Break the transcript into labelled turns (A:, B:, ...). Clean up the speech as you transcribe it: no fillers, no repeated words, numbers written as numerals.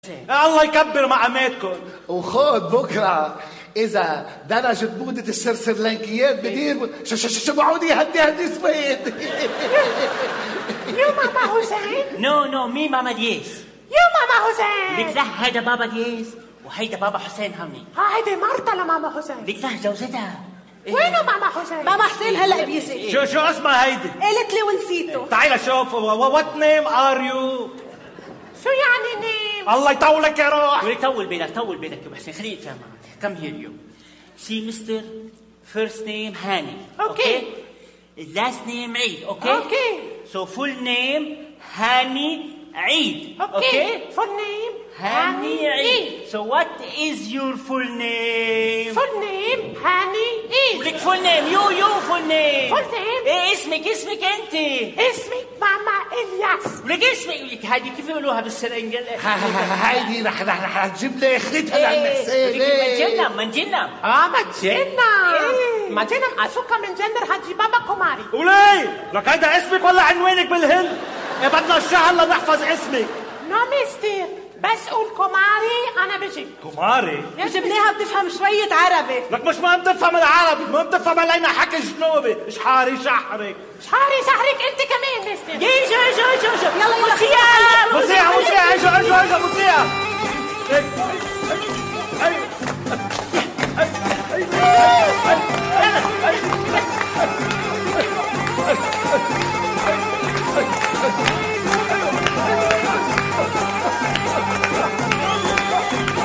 A: الله يكبر مقاماتكم.
B: وخد بكره اذا درجت موضة السرسرلانكيات بدير شبعوني هدي سويد.
C: يو ماما حسين.
D: نو مي ماما دياس.
C: يو ماما حسين.
D: لك لا هيدا بابا دياس وهيدا بابا حسين همي.
C: هيدي مرتا لماما حسين.
D: لك لا جوزتها.
C: وينو ماما حسين؟
E: ماما حسين هلا بيجي.
A: شو اسمها هيدي؟
E: قالت لي ونسيته.
A: تعالى شوف. وات نيم ار يو؟
C: شو يعني نيم؟
A: الله يطولك يا روح.
D: ولك طول بالك يا حسين خليني اتفاهم معك. كم هير يو سي مستر فيرست نيم هاني.
C: اوكي.
D: لاست نيم عيد. اوكي.
C: اوكي.
D: سو فول نيم هاني عيد.
C: اوكي. فول نيم
D: هاني عيد. سو وات از يور فول نيم؟
C: فول نيم هاني عيد.
D: ولك فول نيم يو فول نيم.
C: فول نيم.
D: ايه اسمك انت؟
C: اسمي ماما الياس.
D: ولك اسمك هذه كيف يقولوها بالسرنجل؟
B: هايدي رح تجيب لي اخرتها للمحسن.
D: ما نجنم
C: ما تجنم اسوكا من جندر حجي بابا كوماري.
A: وليه؟ لك هيدا اسمك ولا عنوانك بالهند؟ بدنا الشهر لنحفظ اسمك.
C: نو مستر بس قول كوماري انا بجي.
A: كوماري؟
E: جبناها بتفهم شوية عربي.
A: لك مش مهم تفهم العربي، مهم تفهم علينا حكي جنوبي. شحاري شحرك
C: انت كمان مستر.
D: شو
E: يلا
A: موسيقى موسيقى.